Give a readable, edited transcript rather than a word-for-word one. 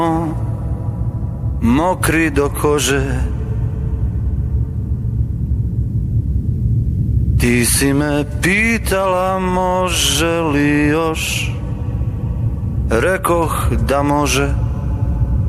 mokri do kože. Ti si me pitala može li još, rekoh da može.